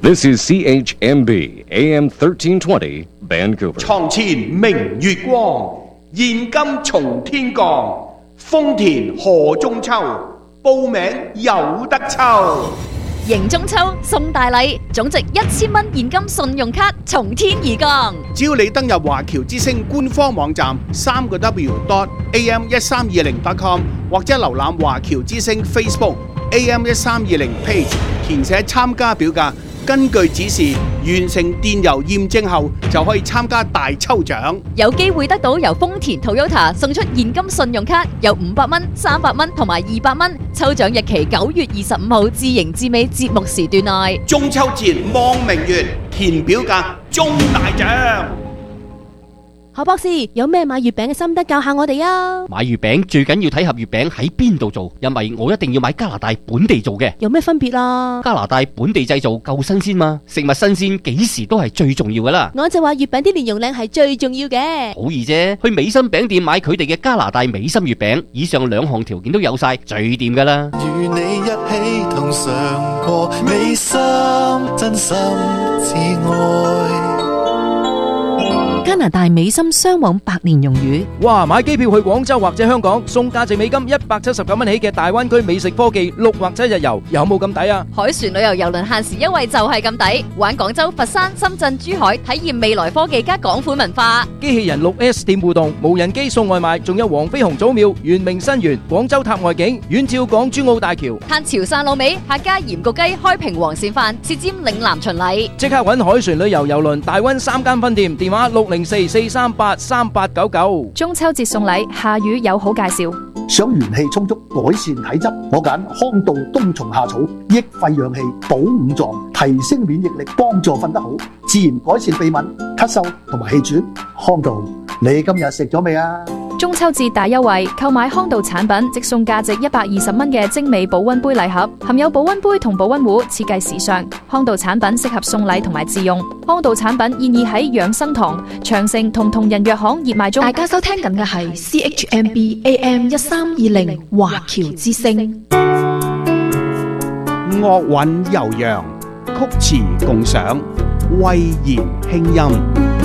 This is CHMB AM 1320 Vancouver。 床前明月光，現金從天降。豐田賀中秋，報名有得抽。 迎中秋送大禮，總值1000蚊現金信用卡從天而降。 只要你登入華僑之星官方網站3w.am1320.com 或者瀏覽華僑之星 Facebook AM1320 page， 填寫參加表格，根據指示完成電郵驗證後，就可以參加大抽獎。 有機會得到由豐田 Toyota 送出現金信用卡，有500蚊、300蚊同埋200蚊。抽獎日期9月25號至迎至尾節目時段內。 中秋節望明月，填表格中大獎。 何博士，有咩買月餅嘅心得教下我哋啊？ 買月餅最緊要睇盒月餅喺邊度做，因為我一定要買加拿大本地做嘅。 有咩分別啊？ 加拿大本地製造夠新鮮嘛，食物新鮮幾時都係最重要噶啦。 我就話月餅啲蓮蓉靚係最重要嘅。 好易啫，去美心餅店買佢哋嘅加拿大美心月餅，以上2項條件都有晒，最掂噶啦。 與你一起同嘗過美心，真心至愛。 加拿大美心雙黃百年榮譽。 哇！買機票去廣州或者香港，送價值美金179蚊起嘅大灣區美食科技6或7日遊，有冇咁抵啊？ 海船旅遊郵輪限時優惠就係咁抵，玩廣州、佛山、深圳、珠海，體驗未來科技加港款文化。 機器人6S 店互動，無人機送外賣，仲有黃飛鴻祖廟、圓明新園、廣州塔外景，遠照港珠澳大橋。 嘆潮汕滷味，客家鹽焗雞，開平黃鱔飯，舌尖嶺南巡禮。 即刻搵海船旅遊郵輪大灣3間分店，電話604-438-3899。 中秋節送禮，夏雨有好介紹。 想元氣充足，改善體質，我揀康道冬蟲夏草，益肺養氣，補五臟，提升免疫力，幫助瞓得好，自然改善鼻敏、咳嗽同埋氣喘。康道，你今日食咗未啊？ 中秋節大優惠，購買康道產品即送價值120蚊嘅精美保溫杯禮盒，含有保溫杯同保溫壺，設計時尚。康道產品適合送禮同埋自用。康道產品現已喺養生堂、長城同同仁藥行熱賣中。 大家收聽緊嘅係 CHMB AM 1320華僑之聲。 樂韻悠揚，曲詞共賞，威嚴輕音。